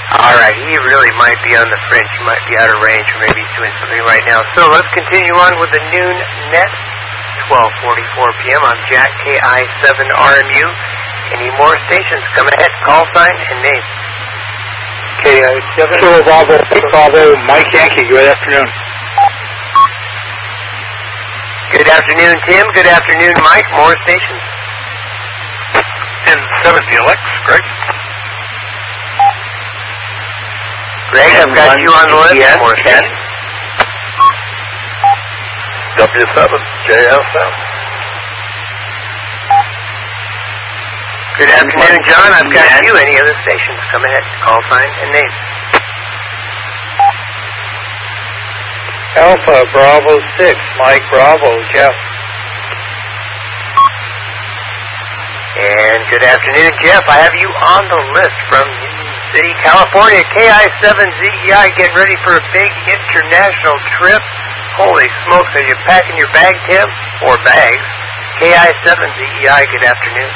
All right, he really might be on the fringe. He might be out of range, or maybe he's doing something right now. So let's continue on with the noon net, 12:44 p.m. I'm Jack, KI7RMU. Any more stations? Come ahead, call sign and name. KI7 Bravo, Mike Yankee. Good afternoon. Good afternoon, Tim. Good afternoon, Mike. More stations. N70LX, Greg. Greg, I've got you on the list. More stations. W7, JSM. Good afternoon, John. I've got you. Any other stations? Come ahead, call sign and name. Alpha Bravo 6, Mike Bravo, Jeff. And good afternoon, Jeff. I have you on the list from Union City, California. KI7ZEI, getting ready for a big international trip. Holy smokes, are you packing your bag, Tim? Or bags? KI7ZEI, good afternoon.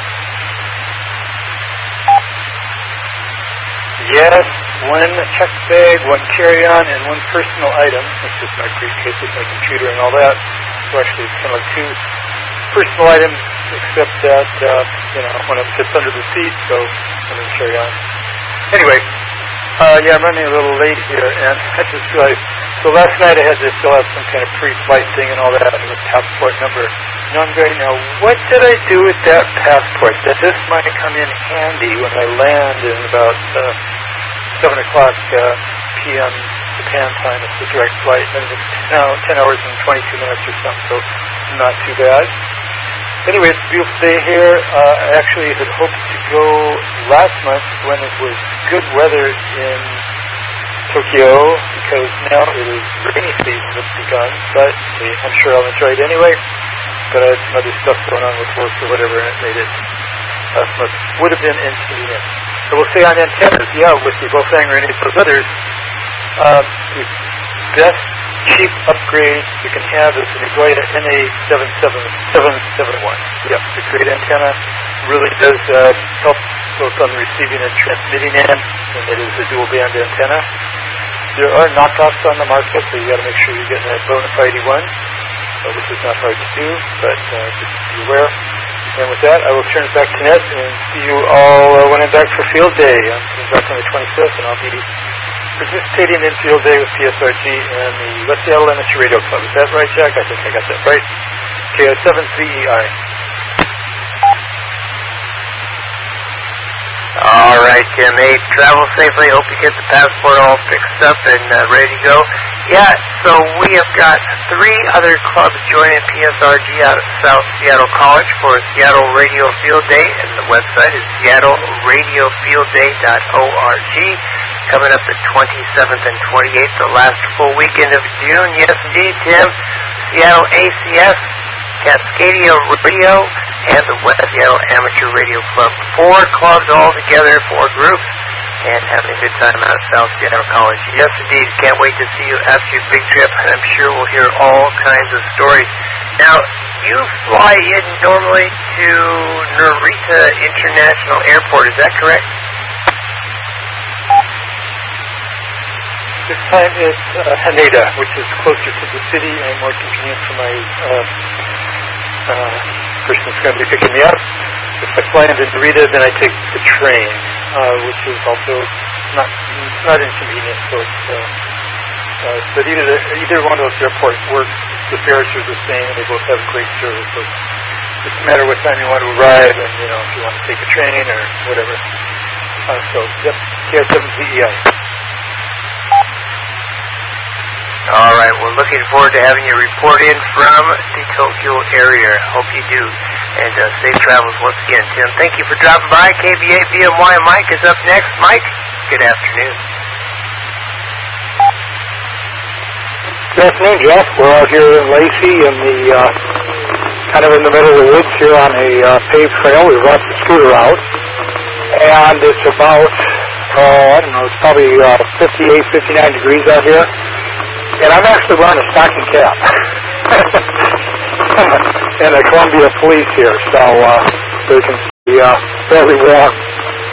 Yes, one check bag, one carry-on, and one personal item, which is my briefcase with my computer and all that. So actually it's kind of like two personal items, except that, one of them fits under the seat, so I'm going to carry on. Anyway, I'm running a little late here, and I just realized, so last night I had to fill out some kind of pre-flight thing and all that, and the passport number. And I'm going, now, what did I do with that passport? That this might come in handy when I land in about 7 o'clock p.m. Japan time. It's a direct flight, and it's now 10 hours and 22 minutes or something, so not too bad. Anyway, it's a beautiful day here. I actually had hoped to go last month when it was good weather in Tokyo, because now it is rainy season that's begun, but I'm sure I'll enjoy it anyway. But I had some other stuff going on with work or whatever, and it made it last month would have been inconvenient. So we'll stay on antennas. Yeah, with the Bofang or any of those others, the best cheap upgrade you can have is the Nagoya NA771. Yep, it's a great antenna. Really does help both on the receiving and transmitting end, and it is a dual band antenna. There are knockoffs on the market, so you got to make sure you're getting that bona fide one, which is not hard to do, but just be aware. And with that, I will turn it back to Ned and see you all when I'm back for Field Day. I'm back on the 25th, and I'll be participating in Field Day with PSRG and the West Seattle Amateur Radio Club. Is that right, Jack? I think I got that right. KI7ZEI. All right, Tim. Hey, travel safely. Hope you get the passport all fixed up and ready to go. Yeah, so we have got 3 other clubs joining PSRG out at South Seattle College for Seattle Radio Field Day, and the website is seattleradiofieldday.org. Coming up the 27th and 28th, the last full weekend of June. Yes, indeed, Tim. Seattle ACS, Cascadia Radio, and the West Seattle Amateur Radio Club. 4 clubs all together, 4 groups, and having a good time out of South Seattle College. Yes, indeed. Can't wait to see you after your big trip, and I'm sure we'll hear all kinds of stories. Now, you fly in normally to Narita International Airport, is that correct? This time it's Haneda, which is closer to the city and more convenient for my person that's going to be picking me up. If I fly into Narita, then I take the train, which is also not inconvenient. So it's, but either one of those airports works. The fares are the same, and they both have great service. So it's just a matter of what time you want to arrive, and if you want to take a train or whatever. Yep, KI7ZEI. All right, we're looking forward to having you report in from the Tokyo area. Hope you do. And safe travels once again, Tim. Thank you for dropping by. KBA BMY Mike is up next. Mike, good afternoon. Good afternoon, Jeff. We're out here in Lacey in the kind of in the middle of the woods here on a paved trail. We brought the scooter out, and it's about, it's probably 58, 59 degrees out here. And I'm actually wearing a stocking cap and a Columbia Police here, so you can see fairly warm.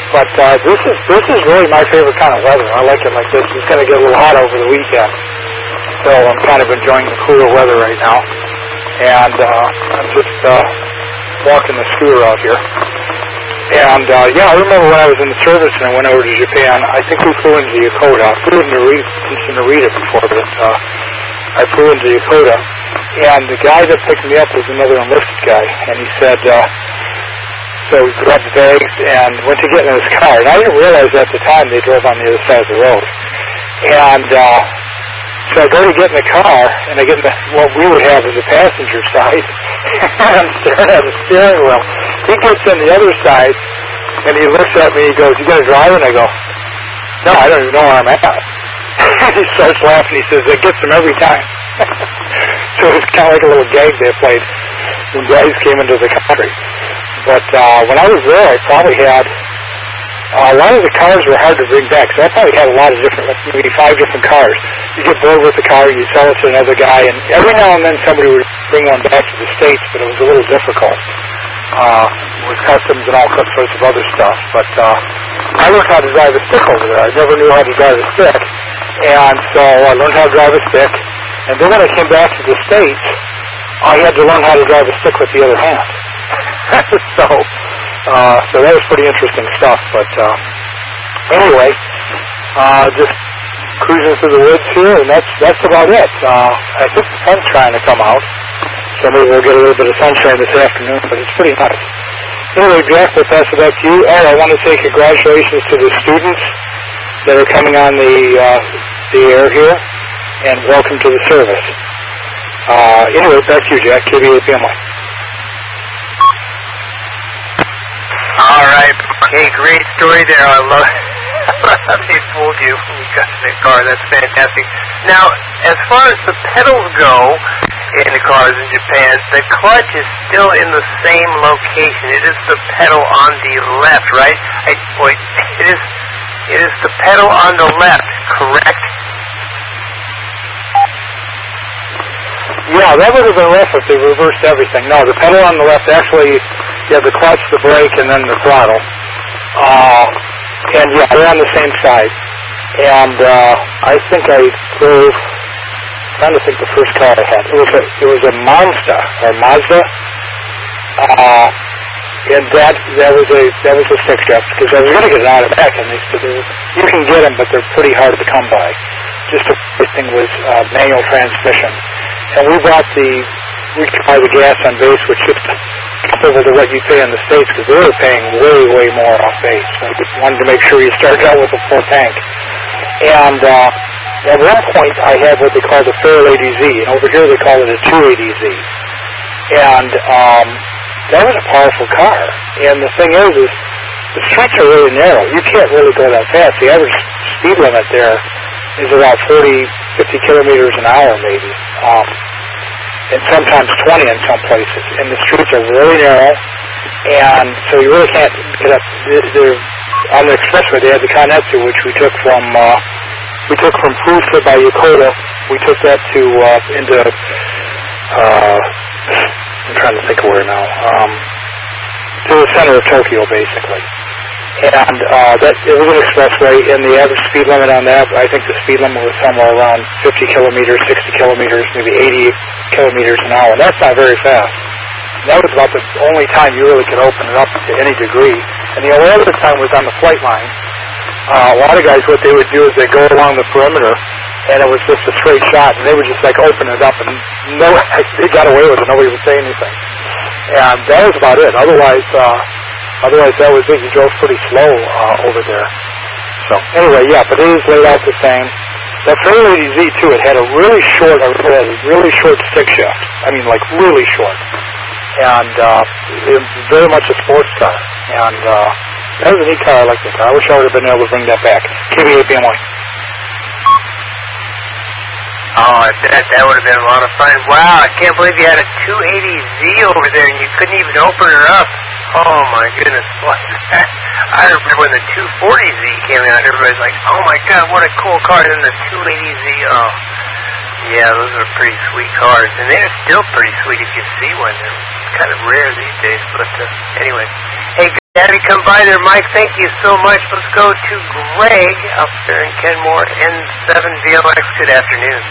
But this is really my favorite kind of weather. I like it like this. It's going to get a little hot over the weekend, so I'm kind of enjoying the cooler weather right now. And I'm just walking the scooter out here. And I remember when I was in the service and I went over to Japan. I think we flew into Yokota. I flew into Narita before, but I flew into Yokota. And the guy that picked me up was another enlisted guy, and he said. So we grabbed the bags and went to get in his car. And I didn't realize at the time they drove on the other side of the road. And so I go to get in the car, and I get in what we would have as a passenger side. And I'm staring at the steering wheel. He gets in the other side, and he looks at me. He goes, "You going to drive?" And I go, "No, I don't even know where I'm at." And he starts laughing. He says, "It gets him every time." So it's kind of like a little gag they played when guys came into the country. But when I was there, I probably had a lot of the cars were hard to bring back. So I probably had a lot of different, maybe 5 different cars. You get bored with the car, you sell it to another guy, and every now and then somebody would bring one back to the States, but it was a little difficult with customs and all sorts of other stuff. But I learned how to drive a stick over there. I never knew how to drive a stick, and so I learned how to drive a stick. And then when I came back to the States, I had to learn how to drive a stick with the other hand. So that was pretty interesting stuff. But anyway, just cruising through the woods here, and that's about it. I think the sun's trying to come out, so maybe we'll get a little bit of sunshine this afternoon, but it's pretty nice. Anyway, Jack, we'll pass it back to you. Oh, I want to say congratulations to the students that are coming on the air here, and welcome to the service. Anyway, back to you, Jack, KBAPM1. All right. Hey, great story there. I love they fooled you when you got in the car. That's fantastic. Now, as far as the pedals go in the cars in Japan, the clutch is still in the same location. It is the pedal on the left, right? It is the pedal on the left, correct? Yeah, that would have been rough if they reversed everything. No, the pedal on the left actually, the clutch, the brake, and then the throttle. And yeah, they're on the same side. And I think I drove, I'm trying to think the first car I had. It was a Mazda. And that was a stick shift, because I was going to get an automatic, and they said you can get them, but they're pretty hard to come by. Just the first thing was manual transmission. And we could buy the gas on base, which is comparable to what you pay in the States, because they were paying way, way more off base. So we wanted to make sure you started out with a full tank. And at one point, I had what they call the Fairlady Z, and over here they call it a 280Z. And that was a powerful car. And the thing is the streets are really narrow. You can't really go that fast. The average speed limit there is about 40, 50 kilometers an hour, maybe. And sometimes 20 in some places. And the streets are really narrow, and so you really can't get up. On the expressway, they had the Kanetsu, which we took from Fusa by Yokota. We took that to into I'm trying to think of where now. To the center of Tokyo, basically. And it was an expressway, and the average speed limit on that, I think the speed limit was somewhere around 50 kilometers, 60 kilometers, maybe 80 kilometers an hour. And that's not very fast. That was about the only time you really could open it up to any degree. And the only other time was on the flight line. A lot of guys, what they would do is they'd go along the perimeter, and it was just a straight shot, and they would just open it up, and they got away with it. Nobody would say anything. And that was about it. Otherwise, that was it. You drove pretty slow over there. So anyway, yeah, but it is laid out the same. That Fairlady Z too, it had a really short stick shift. I mean, really short. And it was very much a sports car. And that was a neat car. I like that car. I wish I would have been able to bring that back. KBAPM1. Oh, that would have been a lot of fun. Wow, I can't believe you had a 280Z over there and you couldn't even open her up. Oh my goodness, what that? I remember when the 240Z came out, everybody's like, oh my god, what a cool car. And then the 280Z, oh, yeah, those are pretty sweet cars. And they're still pretty sweet if you see one. They're kind of rare these days, but anyway. Hey, Have you come by there, Mike? Thank you so much. Let's go to Greg up there in Kenmore, N7 VLX. Good afternoon.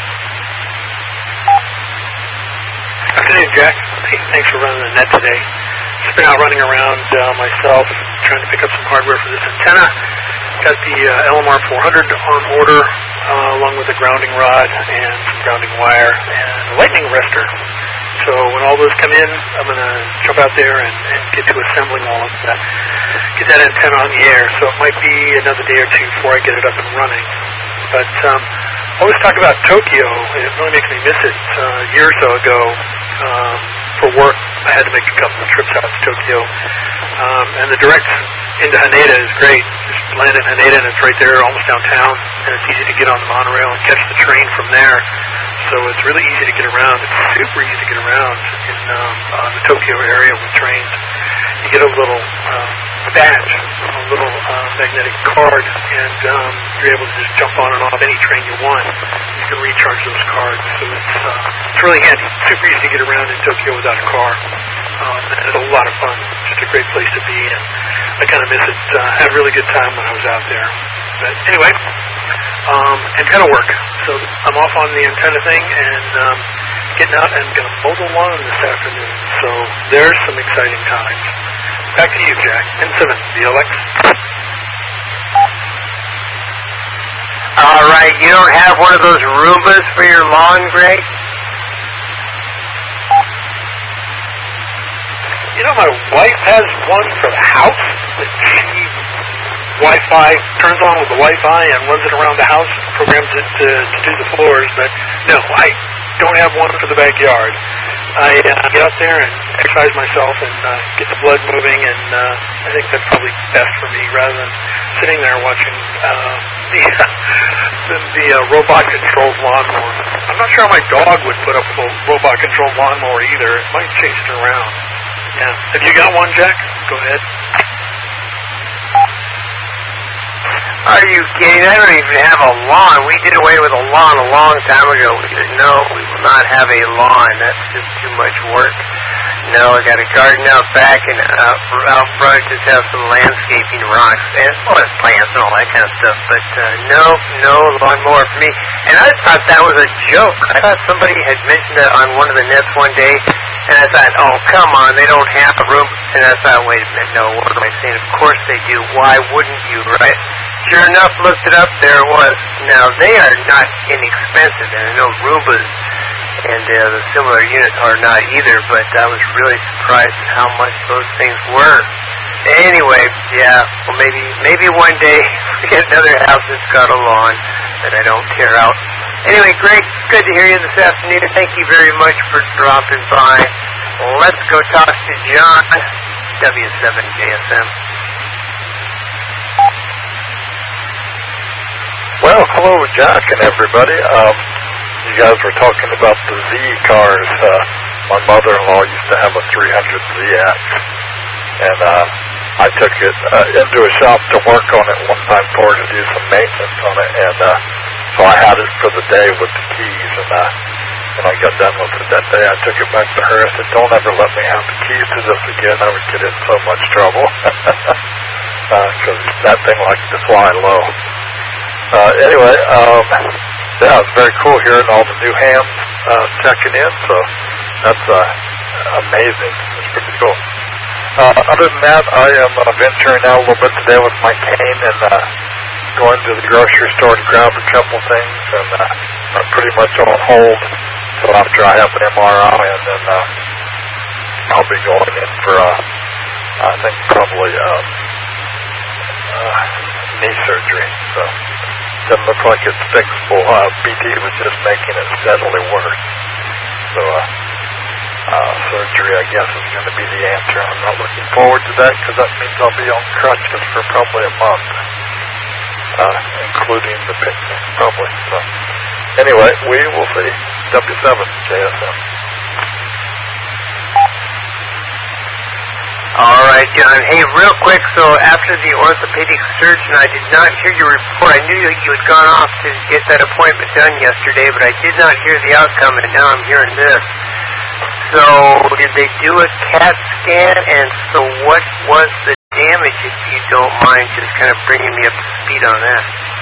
Afternoon, Jack. Hey, thanks for running the net today. Just been out running around myself, trying to pick up some hardware for this antenna. Got the LMR 400 on order, along with a grounding rod and some grounding wire and a lightning arrestor. So when all those come in, I'm going to jump out there and get to assembling all of that, get that antenna on the air. So it might be another day or two before I get it up and running. But I always talk about Tokyo, and it really makes me miss it. A year or so ago, for work, I had to make a couple of trips out to Tokyo. And the direct into Haneda is great. Just land in Haneda, and it's right there, almost downtown, and it's easy to get on the monorail and catch the train from there. So it's really easy to get around. It's super easy to get around in the Tokyo area with trains. You get a little badge, a little magnetic card, and you're able to just jump on and off any train you want. You can recharge those cards. So it's really handy. It's super easy to get around in Tokyo without a car. It's a lot of fun. Just a great place to be, and I kind of miss it. Had a really good time when I was out there. But anyway, antenna work. So I'm off on the antenna thing and getting out and going to mow the lawn this afternoon. So there's some exciting times. Back to you, Jack. N7 VLX. All right, you don't have one of those Roombas for your lawn, Greg? You know, my wife has one for the house that she Wi-Fi, turns on with the Wi-Fi and runs it around the house, programs it to do the floors, but no, I don't have one for the backyard. I get out there and exercise myself and get the blood moving, and I think that's probably best for me rather than sitting there watching the robot-controlled lawnmower. I'm not sure how my dog would put up with a robot-controlled lawnmower either. It might change it around. Yeah. Have you got one, Jack? Go ahead. Are you kidding? I don't even have a lawn. We did away with a lawn a long time ago. We said, no, we will not have a lawn. That's just too much work. No, I got a garden out back, and out front just have some landscaping rocks and plants and all that kind of stuff. But no lawnmower for me. And I thought that was a joke. I thought somebody had mentioned that on one of the nets one day, and I thought, oh, come on, they don't have a room. And I thought, wait a minute, no, what am I saying? Of course they do. Why wouldn't you, right? Sure enough, looked it up, there it was. Now, they are not inexpensive. There are no Roombas, and the similar units are not either, but I was really surprised at how much those things were. Anyway, yeah, well, maybe one day we get another house that's got a lawn that I don't tear out. Anyway, Greg, good to hear you this afternoon. Thank you very much for dropping by. Let's go talk to John, W7JSM. Well, hello, Jack and everybody. You guys were talking about the Z cars. My mother-in-law used to have a 300ZX, and I took it into a shop to work on it one time for her to do some maintenance on it, and so I had it for the day with the keys, and when I got done with it that day, I took it back to her. I said, don't ever let me have the keys to this again. I would get in so much trouble, because that thing likes to fly low. Anyway, yeah, it's very cool hearing all the new hams checking in, so that's amazing. It's pretty cool. Other than that, I am venturing out a little bit today with my cane and going to the grocery store to grab a couple things, and I'm pretty much on hold until after I have an MRI, and then I'll be going in for, I think, probably knee surgery, so doesn't look like it's fixable. BT was just making it steadily worse. So surgery, I guess, is going to be the answer. I'm not looking forward to that because that means I'll be on crutches for probably a month, including the picnic, probably. So anyway, we will see. W7JSM. All right, John. Hey, real quick, so after the orthopedic surgeon, I did not hear your report. I knew you had gone off to get that appointment done yesterday, but I did not hear the outcome, and now I'm hearing this. So, did they do a CAT scan, and so what was the damage, if you don't mind just kind of bringing me up to speed on that.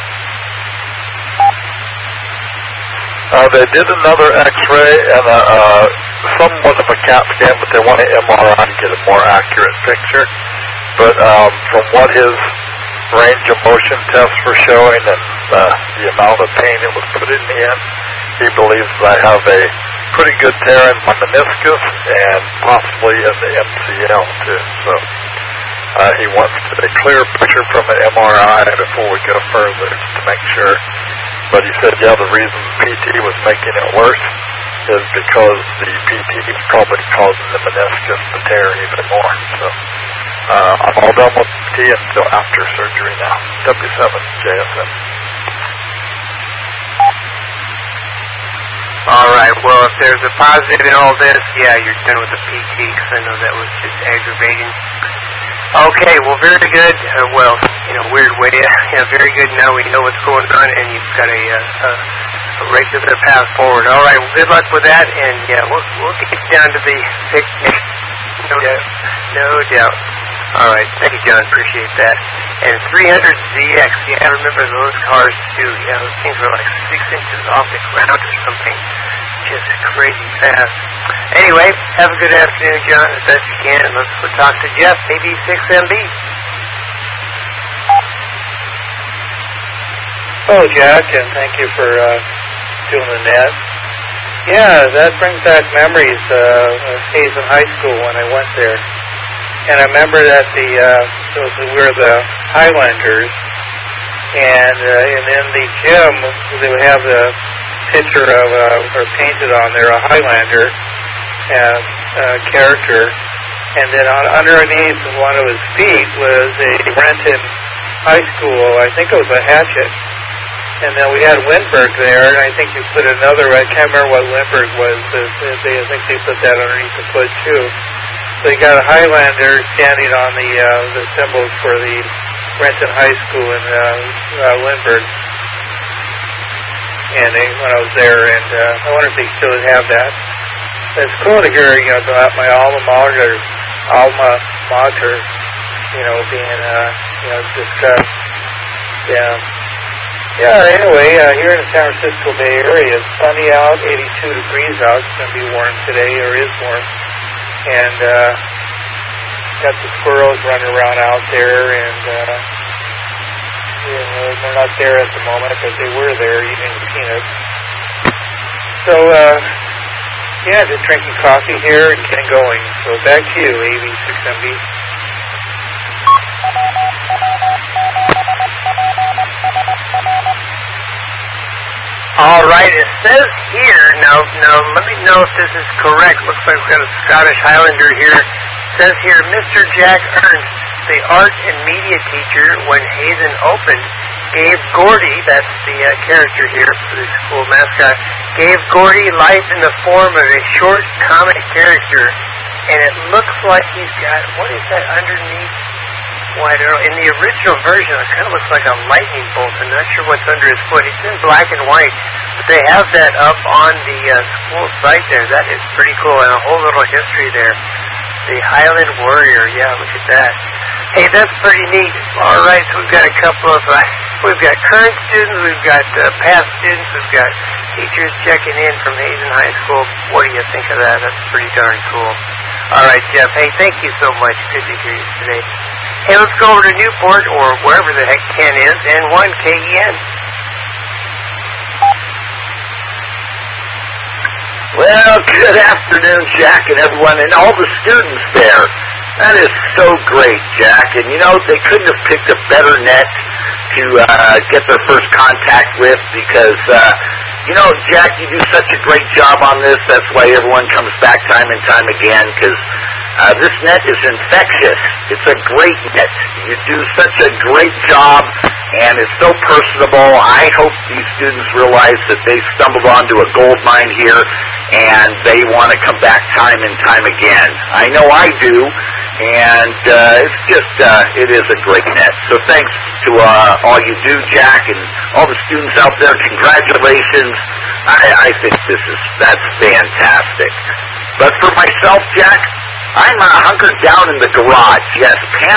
They did another X-ray and somewhat of a CAT scan, but they want an MRI to get a more accurate picture. But from what his range of motion tests were showing and the amount of pain it was putting me in, he believes I have a pretty good tear in my meniscus and possibly in the MCL too. So he wants a clear picture from an MRI before we go further to make sure. But he said, yeah, the reason PT was making it worse is because the PT is probably causing the meniscus to tear even more. So I'm all done with PT until after surgery now. W7 JSM. All right. Well, if there's a positive in all this, yeah, you're done with the PT, because I know that was just aggravating. Okay, well, very good. Weird way. Very good. Now we know what's going on, and you've got a regular path forward. All right. Well, good luck with that, and yeah, we'll get down to the picnic. No doubt. All right. Thank you, John. Appreciate that. And 300ZX. Yeah, I remember those cars too. Yeah, those things were like 6 inches off the ground or something. Just crazy fast. Anyway, have a good afternoon, John, as best you can. Let's go talk to Jeff, maybe 6MB. Hello, Jack, and thank you for doing the net. Yeah, that brings back memories of Hazen High School when I went there. And I remember that we were the Highlanders, and in the gym, they would have the picture of, or painted on there, a Highlander character, and then underneath one of his feet was a Renton High School, I think it was a hatchet, and then we had Lindbergh there, and I think you put another, I can't remember what Lindbergh was, I think they put that underneath the foot too. So you got a Highlander standing on the symbols for the Renton High School in Lindbergh. And when I was there, and I wonder if they still have that. It's cool to hear, about my alma mater, being, discussed. Yeah. Anyway, here in the San Francisco Bay Area, it's sunny out, 82 degrees out. It's going to be warm today, or is warm. And got the squirrels running around out there, and they're not there at the moment, but they were there eating peanuts. So, just drinking coffee here and getting going. So back to you, AV6MB. All right, it says here, now let me know if this is correct. Looks like we've got a Scottish Highlander here. It says here, Mr. Jack Ernst, the art and media teacher when Hazen opened, gave Gordy, that's the character here for the school mascot, gave Gordy life in the form of a short comic character. And it looks like he's got, what is that underneath? Well, I don't know. In the original version, it kind of looks like a lightning bolt. I'm not sure what's under his foot. It's in black and white, but they have that up on the school site there. That is pretty cool, and a whole little history there. The Highland Warrior, yeah, look at that. Hey, that's pretty neat. All right, so we've got a couple of, we've got current students, we've got past students, we've got teachers checking in from Hazen High School. What do you think of that? That's pretty darn cool. All right, Jeff, hey, thank you so much. Good to hear you today. Hey, let's go over to Newport, or wherever the heck Ken is, and 1KEN. Well, good afternoon, Jack, and everyone, and all the students there. That is so great, Jack. And, they couldn't have picked a better net to get their first contact with because, Jack, you do such a great job on this. That's why everyone comes back time and time again, because this net is infectious. It's a great net. You do such a great job, and it's so personable. I hope these students realize that they stumbled onto a gold mine here, and they want to come back time and time again. I know I do, and it's just, it is a great net. So thanks to all you do, Jack, and all the students out there. Congratulations. I think that's fantastic. But for myself, Jack, I'm hunkered down in the garage. Yes, Pam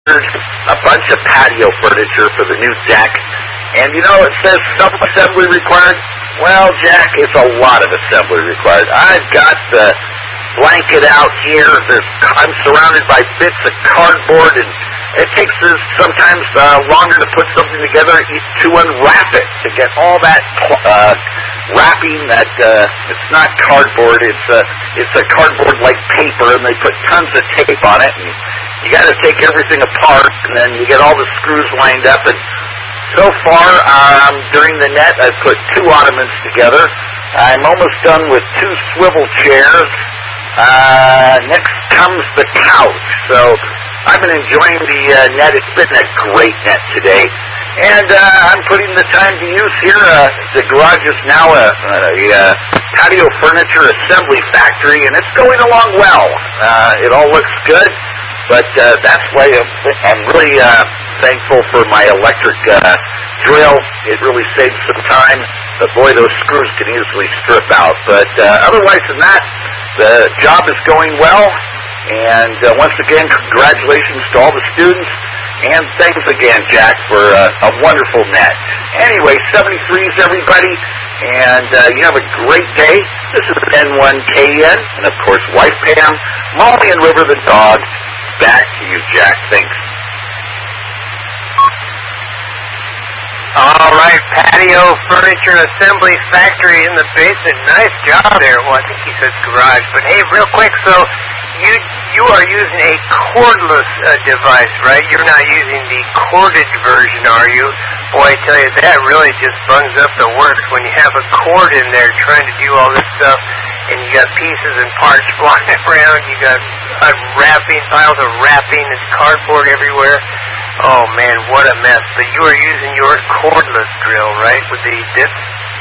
ordered a bunch of patio furniture for the new deck. And you know, it says some assembly required. Well, Jack, it's a lot of assembly required. I've got the blanket out here. I'm surrounded by bits of cardboard, and it takes us sometimes longer to put something together to unwrap it, to get all that wrapping that it's not cardboard, it's a cardboard-like paper, and they put tons of tape on it, and you got to take everything apart, and then you get all the screws lined up. And so far, during the net, I've put 2 ottomans together. I'm almost done with 2 swivel chairs. Next comes the couch. So I've been enjoying the net. It's been a great net today. And I'm putting the time to use here. The garage is now a patio furniture assembly factory, and it's going along well. It all looks good, but that's why I'm really thankful for my electric drill. It really saves some time. But boy, those screws can easily strip out. But otherwise than that, the job is going well. And once again, congratulations to all the students. And thanks again, Jack, for a wonderful net. Anyway, 73s, everybody. And you have a great day. This is N1KN. And, of course, wife Pam, Molly and River the dog. Back to you, Jack. Thanks. All right, patio furniture assembly factory in the basement. Nice job there. Well, I think he said garage. But hey, real quick, so you are using a cordless device, right? You're not using the corded version, are you? Boy, I tell you, that really just bungs up the works when you have a cord in there trying to do all this stuff, and you got pieces and parts flying around. You got wrapping, piles of wrapping, and cardboard everywhere. Oh, man, what a mess. But you are using your cordless drill, right, with the disc?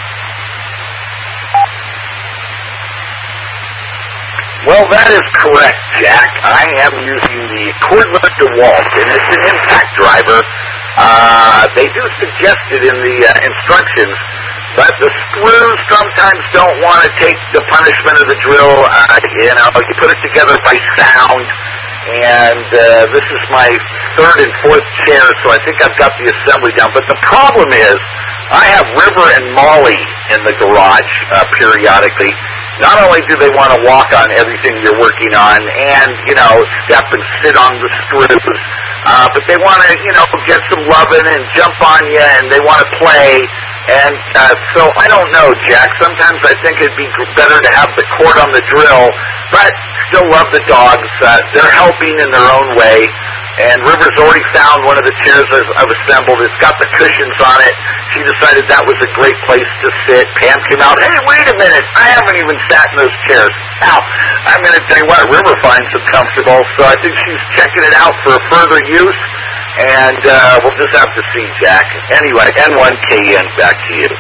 Well, that is correct, Jack. I am using the cordless DeWalt, and it's an impact driver. They do suggest it in the instructions, but the screws sometimes don't want to take the punishment of the drill. You put it together by sound. And this is my 3rd and 4th chair, so I think I've got the assembly down. But the problem is, I have River and Molly in the garage periodically. Not only do they want to walk on everything you're working on and, step and sit on the screws, but they want to, get some loving and jump on you, and they want to play. And so I don't know, Jack. Sometimes I think it'd be better to have the cord on the drill, but still love the dogs. They're helping in their own way. And River's already found one of the chairs I've assembled. It's got the cushions on it. She decided that was a great place to sit. Pam came out, hey, wait a minute. I haven't even sat in those chairs. Now, I'm going to tell you what, River finds them comfortable, so I think she's checking it out for further use. And we'll just have to see, Jack. Anyway, N1KN, back to you.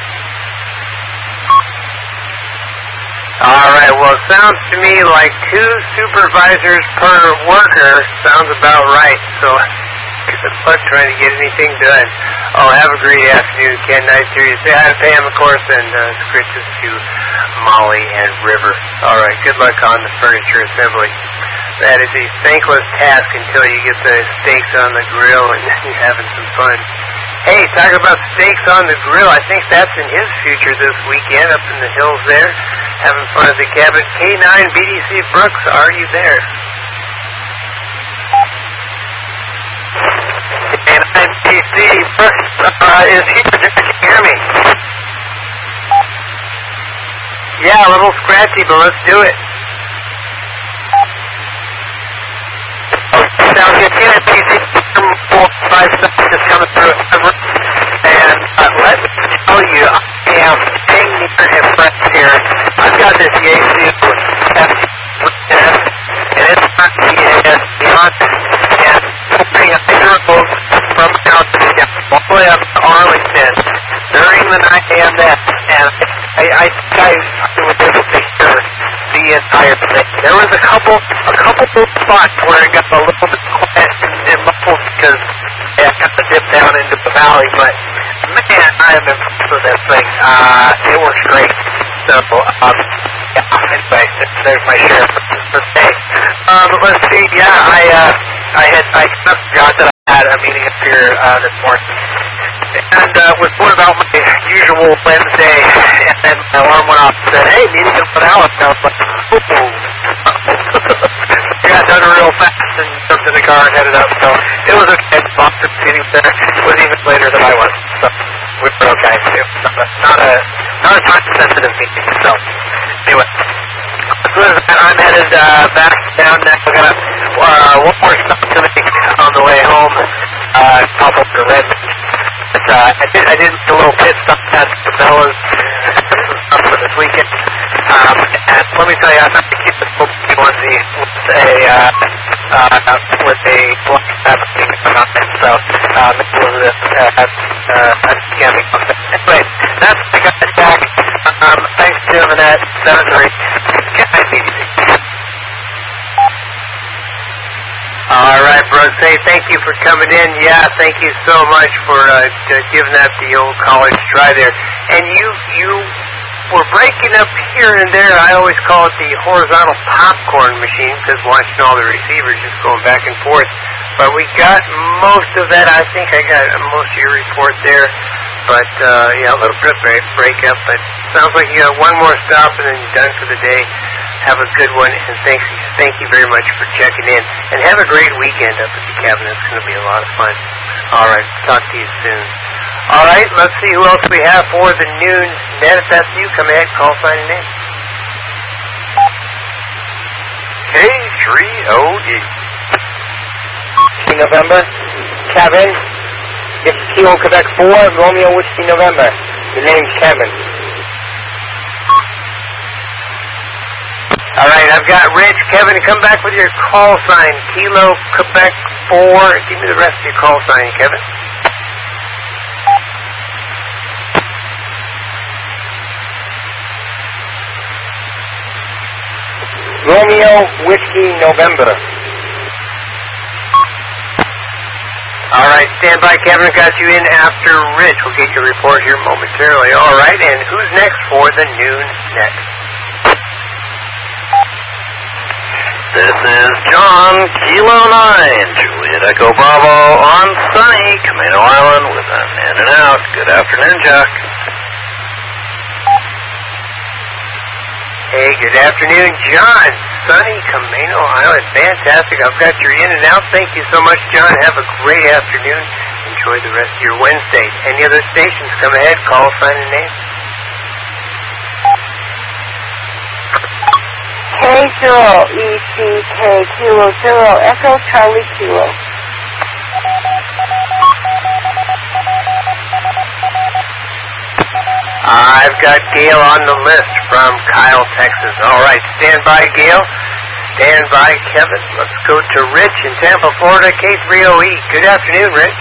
All right, well, it sounds to me like 2 supervisors per worker sounds about right. So good luck trying to get anything done. Oh, have a great afternoon, Ken. Nice to hear you. Say hi to Pam, of course, and scritches to Molly and River. All right, good luck on the furniture assembly. That is a thankless task until you get the steaks on the grill and you're having some fun. Hey, talk about steaks on the grill. I think that's in his future this weekend up in the hills there, having fun at the cabin. K9 BDC Brooks, are you there? K9 BDC Brooks is here. Can you hear me? Yeah, a little scratchy, but let's do it. Sounds good. K9 BDC 457 is coming through. And let me tell you, I am staying near impressed here. I've got this Yaesu FT10, and it's not TAS beyond, and putting a drove from California all the way up to Arlington during the 9 a.m. net, and I think I was able to hear the entire thing. There was a couple spots where it got a little bit quiet and muffled because I kind of dipped down into the valley, but man, I am impressed with this thing. It works great. So, anyway, there's my share for today. Let's see, I forgot that I had a meeting up here this morning, and was going about my usual Wednesday, and then my alarm went off and said, "Hey, meeting at 1 hour." And I was like, "Oh." Got done real fast and jumped in the car and headed up. So it was okay. Boston meeting there. It was even later than I was, so we were okay. It was not a time-sensitive meeting. So anyway. I'm headed back down now. I got one more stop to make on the way home. Pop up to Redmond. But I did a little pit stop at Cabela's stuff for this weekend. And let me tell you, I'm not the cutest little onesie with a black fabric on it. So maybe I can't make fun of it. Anyway, that's what I got back. Thanks to Annette, 7-3. All right, Brooks. Hey, thank you for coming in. Yeah, thank you so much for giving that the old college try there. And you were breaking up here and there. I always call it the horizontal popcorn machine because watching all the receivers just going back and forth. But we got most of that. I think I got most of your report there. But yeah, a little bit break up. But sounds like you got one more stop and then you're done for the day. Have a good one, and thank you very much for checking in. And have a great weekend up at the cabin. It's going to be a lot of fun. All right, talk to you soon. All right, let's see who else we have for the noon net. If that's you, come ahead, call, sign, and name. K3OE. November, Kevin. It's Kilo Quebec 4, Romeo Whiskey November. The name's Kevin. All right, I've got Rich. Kevin, come back with your call sign. Kilo Quebec 4. Give me the rest of your call sign, Kevin. Romeo Whiskey November. All right, stand by, Kevin. Got you in after Rich. We'll get your report here momentarily. All right, and who's next for the noon net? This is John, Kilo 9, Juliet Echo Bravo on sunny Camino Island with an in and out. Good afternoon, Jack. Hey, good afternoon, John. Sunny Camino Island. Fantastic. I've got your in and out. Thank you so much, John. Have a great afternoon. Enjoy the rest of your Wednesday. Any other stations, come ahead, call, sign, and name. K0ECK Kilo 0 Echo Charlie Kilo. I've got Gail on the list from Kyle, Texas. All right, stand by, Gail. Stand by, Kevin. Let's go to Rich in Tampa, Florida, K3OE. Good afternoon, Rich.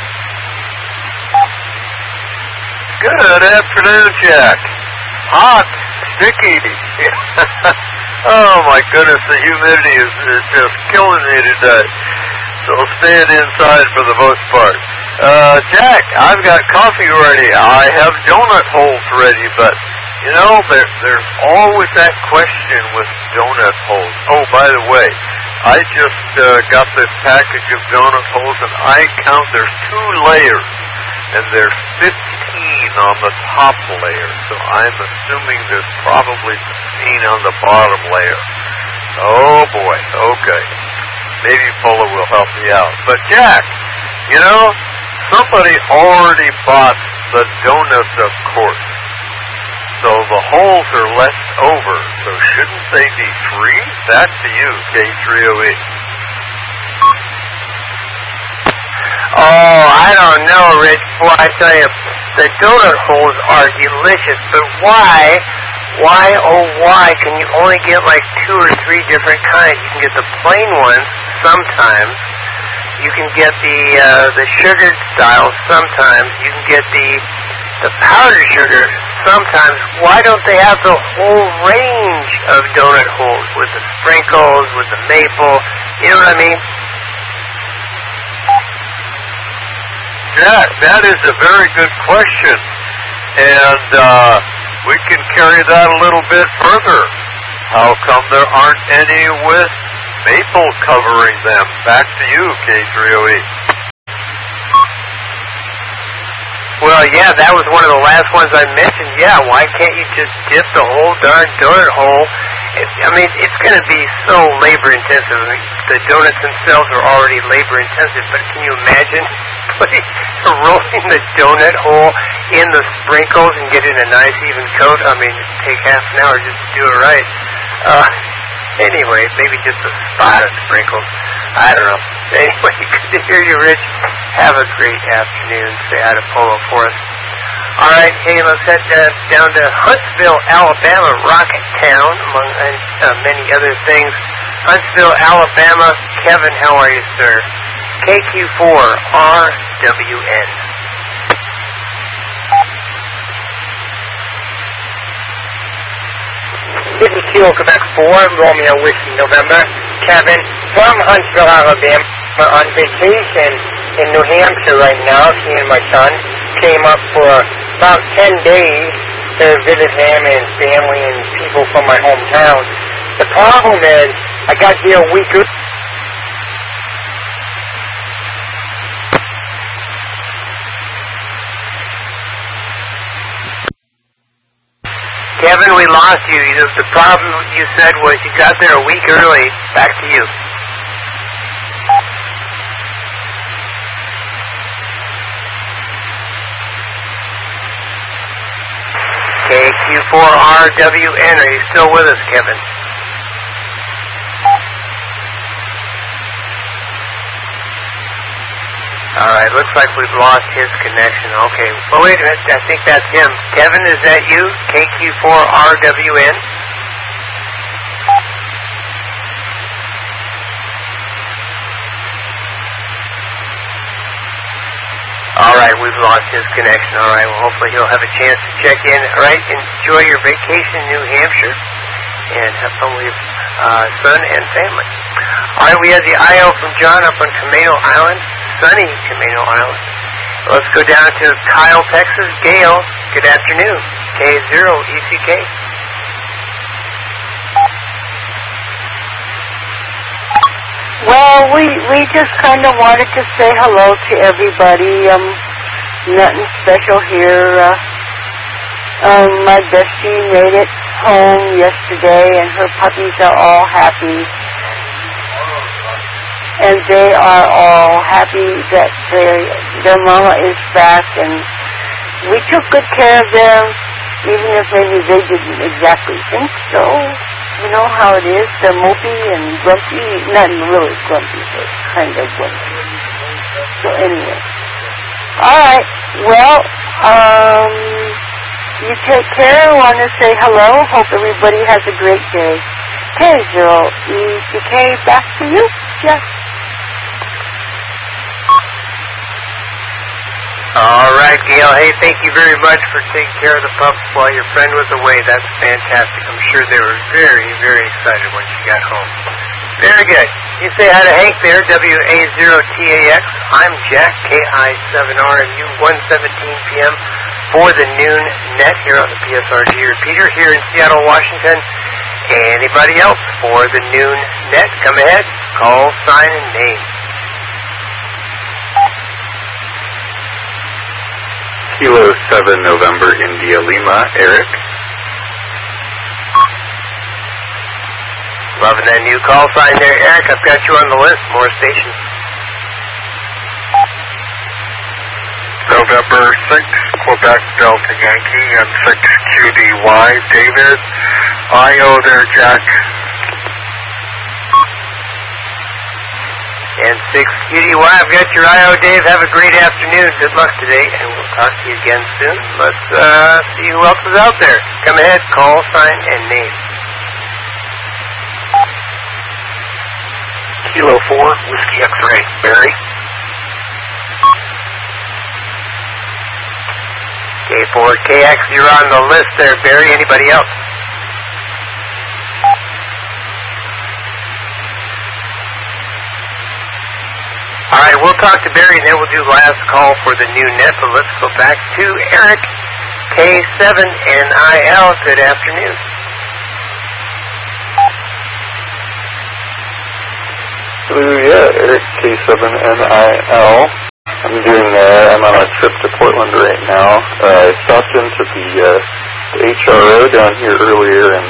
Good afternoon, Jack. Hot, sticky. Oh, my goodness, the humidity is just killing me today. So staying inside for the most part. Jack, I've got coffee ready. I have donut holes ready, but, you know, there's always that question with donut holes. Oh, by the way, I just got this package of donut holes, and I count there's 2 layers, and there's 15 on the top layer, so I'm assuming there's probably 15 on the bottom layer. Oh, boy, okay. Maybe Paula will help me out. But, Jack, you know, somebody already bought the donuts, of course. So the holes are left over. So shouldn't they be free? Back to you, K3OE. Oh, I don't know, Rich. Boy, I tell you, the donut holes are delicious, but why can you only get like 2 or 3 different kinds? You can get the plain ones sometimes. You can get the sugared style sometimes. You can get the powdered sugar sometimes. Why don't they have the whole range of donut holes with the sprinkles, with the maple? You know what I mean? Jack, that is a very good question. And we can carry that a little bit further. How come there aren't any with maple covering them. Back to you, K3OE. Well, yeah, that was one of the last ones I mentioned. Yeah, why can't you just dip the whole darn donut hole? I mean, it's going to be so labor-intensive. I mean, the donuts themselves are already labor-intensive, but can you imagine rolling the donut hole in the sprinkles and getting a nice even coat? I mean, it'd take half an hour just to do it right. Anyway, maybe just a spot of sprinkles. I don't know. Anyway, good to hear you, Rich. Have a great afternoon. Say hi to Polo for us. All right, hey, let's head down to Huntsville, Alabama, Rocket Town, among many other things. Huntsville, Alabama. Kevin, how are you, sir? KQ4RWN. This is Kilo Quebec 4, Romeo Whiskey November. Kevin from Huntsville, Alabama, on vacation in New Hampshire right now. He and my son came up for about 10 days to visit him and his family and people from my hometown. The problem is, I got here a week early. Kevin, we lost you. The problem you said was you got there a week early. Back to you. KQ4RWN, are you still with us, Kevin? All right, looks like we've lost his connection. Okay. Well, wait a minute. I think that's him. Kevin, is that you? KQ4RWN? All right, we've lost his connection. All right, well, hopefully he'll have a chance to check in. All right, enjoy your vacation in New Hampshire and have fun with your son and family. All right, we have the IO from John up on Camano Island, sunny Camano Island. Let's go down to Kyle, Texas. Gail, good afternoon. K0ECK. Well, we just kind of wanted to say hello to everybody. Nothing special here. My bestie made it home yesterday, and her puppies are all happy. And they are all happy that their mama is back, and we took good care of them, even if maybe they didn't exactly think so. You know how it is, they're mopey and grumpy, not really grumpy, but kind of grumpy. So anyway. Alright, well, you take care, I want to say hello, hope everybody has a great day. K0ECK, back to you, Jeff. All right, Gail. Hey, thank you very much for taking care of the pups while your friend was away. That's fantastic. I'm sure they were very, very excited when she got home. Very good. You say hi to Hank there, WA0TAX. I'm Jack, KI7R, and you 1:17 p.m. for the noon net here on the PSRG repeater here in Seattle, Washington. Anybody else for the noon net? Come ahead, call, sign, and name. Kilo 7 November India Lima, Eric. Loving that new call sign there, Eric. I've got you on the list. More stations. November 6, Quebec Delta Yankee, and 6QDY, David. IO there, Jack. And 6QDY, I've got your IO, Dave. Have a great afternoon. Good luck today, and we'll talk to you again soon. Let's see who else is out there. Come ahead, call, sign, and name. Kilo 4, Whiskey X-Ray, Barry. K4KX, you're on the list there, Barry. Anybody else? All right, we'll talk to Barry, and then we'll do last call for the new net, but let's go back to Eric, K7NIL. Good afternoon. Eric K7NIL. I'm on a trip to Portland right now. I stopped into the HRO down here earlier, and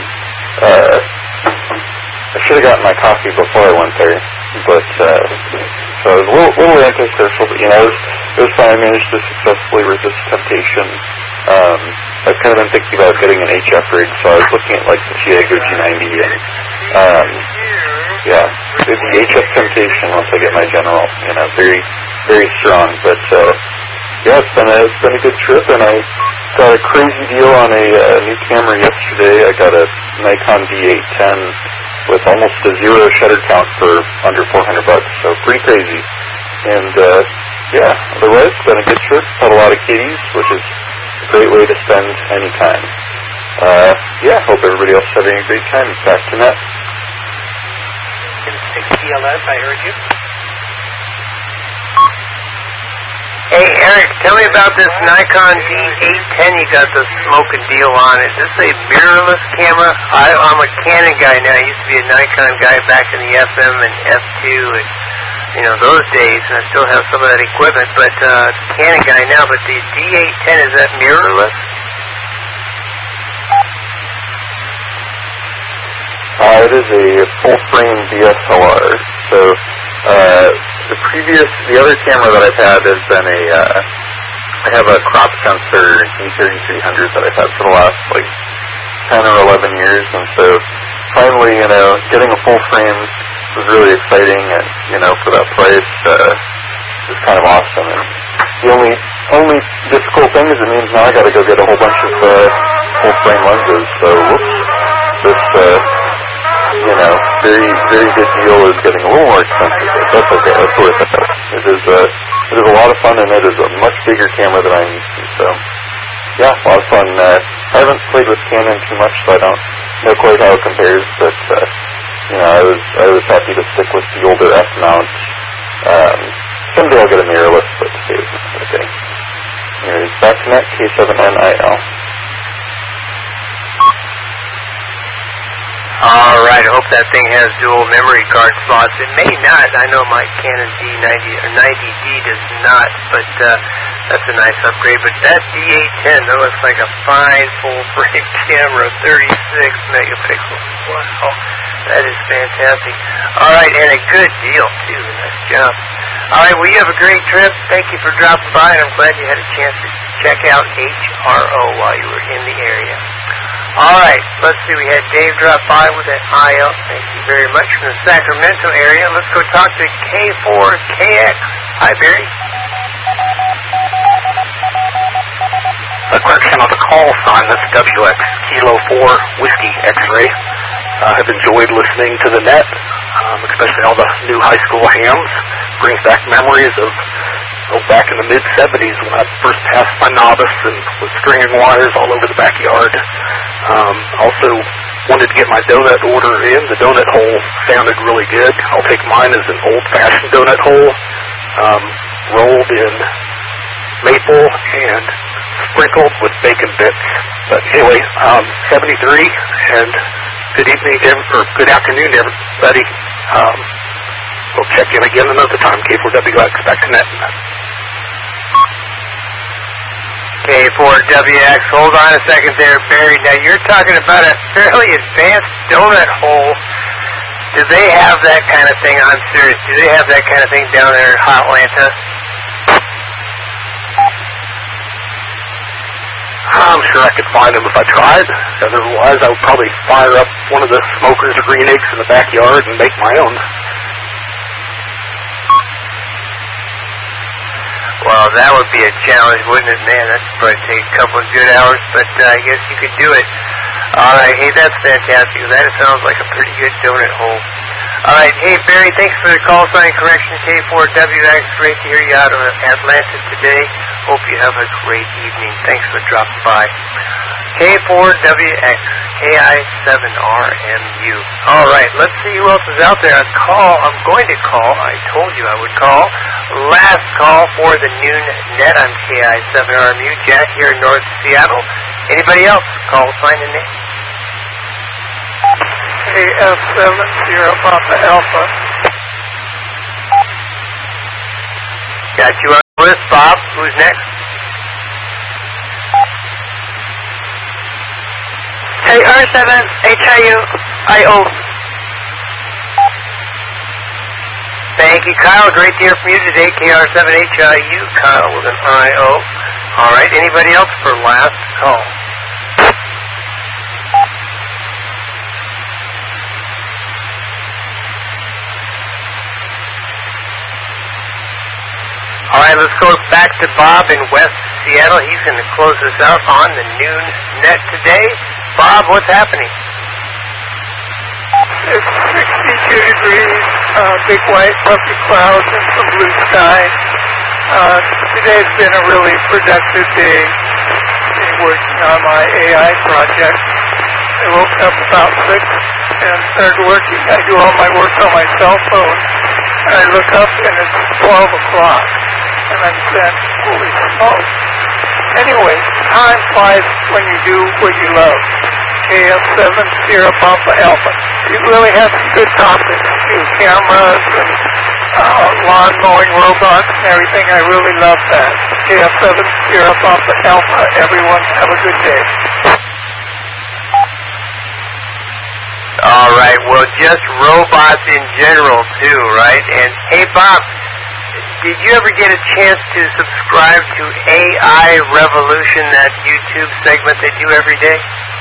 I should have gotten my coffee before I went there, but so I was a little antisocial, but it was fine. I managed to successfully resist temptation. I've kind of been thinking about getting an HF rig, so I was looking at like the Tiago G90 and the HF temptation once I get my general, very, very strong. But it's been a good trip, and I got a crazy deal on a new camera yesterday. I got a Nikon D810 with almost a zero shutter count for under $400, so pretty crazy. And otherwise it's been a good trip. Had a lot of kitties, which is a great way to spend any time. Hope everybody else is having a great time. Back to net. 6 TLS, I heard you. Hey, Eric, tell me about this Nikon D810 you got the smoking deal on. Is this a mirrorless camera? I'm a Canon guy now. I used to be a Nikon guy back in the FM and F2 and, those days, and I still have some of that equipment, but Canon guy now. But the D810, is that mirrorless? It is a full-frame DSLR. So, the other camera that I've had has been I have a crop sensor E3300 that I've had for the last 10 or 11 years, and so finally, getting a full frame was really exciting, and, for that price, is kind of awesome. And the only difficult thing is it means now I gotta go get a whole bunch of full frame lenses, so this very, very good deal is getting a little more expensive, but that's okay. That's worth it. It is a lot of fun, and it is a much bigger camera than I'm used to. So, a lot of fun. I haven't played with Canon too much, so I don't know quite how it compares. But I was happy to stick with the older F mount. Someday I'll get a mirrorless, but today is not the day. Anyways, back to net K7NIL. All right, I hope that thing has dual memory card slots. It may not. I know my Canon D90 or 90D does not, but that's a nice upgrade. But that D810, that looks like a fine full-frame camera, 36 megapixels. Wow, that is fantastic. All right, and a good deal, too. Nice job. All right, well, you have a great trip. Thank you for dropping by, and I'm glad you had a chance to check out HRO while you were in the area. All right, let's see. We had Dave drop by with an IL. Thank you very much from the Sacramento area. Let's go talk to K4KX. Hi, Barry. A correction on the call sign. That's WX Kilo 4 Whiskey X-ray. I've enjoyed listening to the net, especially all the new high school hams. Brings back memories of back in the mid-'70s when I first passed my novice and was stringing wires all over the backyard. Also wanted to get my donut order in. The donut hole sounded really good. I'll take mine as an old-fashioned donut hole, rolled in maple and sprinkled with bacon bits. But anyway, 73, and good evening, or good afternoon, everybody. We'll check in again another time. K4WX, back to net. K4WX, hold on a second there, Barry. Now, you're talking about a fairly advanced donut hole. Do they have that kind of thing? I'm serious. Do they have that kind of thing down there in Hotlanta? I'm sure I could find them if I tried. Otherwise, I would probably fire up one of the smokers or green eggs in the backyard and make my own. Well, that would be a challenge, wouldn't it, man? That'd probably take a couple of good hours, but I guess you could do it. All right, hey, that's fantastic. That sounds like a pretty good donut hole. All right, hey, Barry, thanks for the call sign correction, K4WX. Great to hear you out of Atlanta today. Hope you have a great evening. Thanks for dropping by. K4WX, KI7RMU. All right, let's see who else is out there. I'm going to call. I told you I would call. Last call for the noon net on KI7RMU. Jack here in North Seattle. Anybody else? Call, sign, and name. KF70 Papa Alpha. Got you on the list, Bob. Who's next? KR7HIU-IO. Thank you, Kyle. Great to hear from you today. KR7HIU, Kyle with an I-O. All right. Anybody else for last call? All right, let's go back to Bob in West Seattle. He's going to close us out on the noon net today. Bob, what's happening? It's 62 degrees, big white fluffy clouds, and some blue sky. Today's been a really productive day working on my AI project. I woke up about 6 and started working. I do all my work on my cell phone. And I look up and it's 12 o'clock. And I'm saying, holy smoke. Anyway, time flies when you do what you love. KF7 Sierra Papa Alpha. You really have some good topics. New cameras and lawn mowing robots and everything. I really love that. KF7 Sierra Papa Alpha. Everyone have a good day. All right. Well, just robots in general, too, right? And, hey, Bob, did you ever get a chance to subscribe to AI Revolution, that YouTube segment they do every day?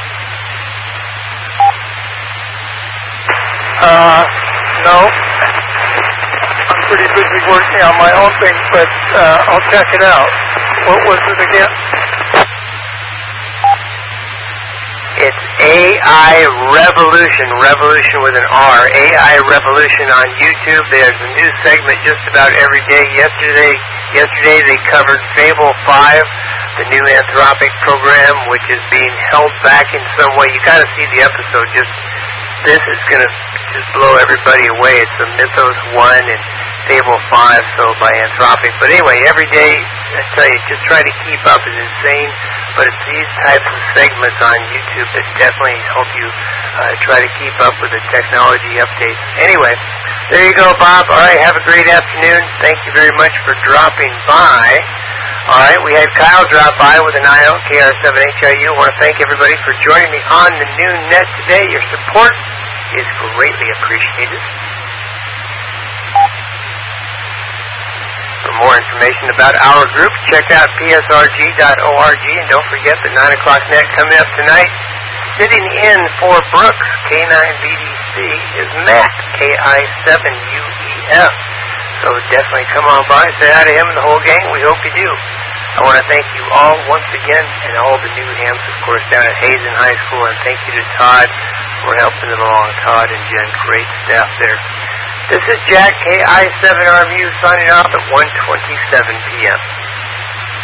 No. I'm pretty busy working on my own thing, but I'll check it out. What was it again? It's AI Revolution, Revolution with an R, AI Revolution on YouTube. There's a new segment just about every day. Yesterday they covered Fable 5, the new Anthropic program, which is being held back in some way. You kind of see the episode. This is going to just blow everybody away. It's the Mythos 1 and Fable 5, so by Anthropic. But anyway, every day, I tell you, just try to keep up. It's insane, but it's these types of segments on YouTube that definitely help you try to keep up with the technology updates. Anyway, there you go, Bob. All right, have a great afternoon. Thank you very much for dropping by. All right, we had Kyle drop by with an IO, KR7HIU. I want to thank everybody for joining me on the noon net today. Your support is greatly appreciated. For more information about our group, check out psrg.org, and don't forget the 9 o'clock net coming up tonight. Sitting in for Brooks, K9BDC, is Matt, KI7UEF. So definitely come on by, say hi to him and the whole gang. We hope you do. I want to thank you all once again, and all the new hams, of course, down at Hazen High School, and thank you to Todd for helping them along. Todd and Jen, great staff there. This is Jack, KI7RMU, signing off at 1:27 p.m.